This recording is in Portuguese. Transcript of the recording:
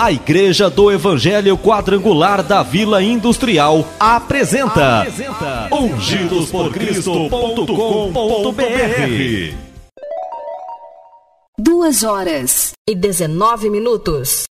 A Igreja do Evangelho Quadrangular da Vila Industrial apresenta ungidosporcristo.com.br. 2h19.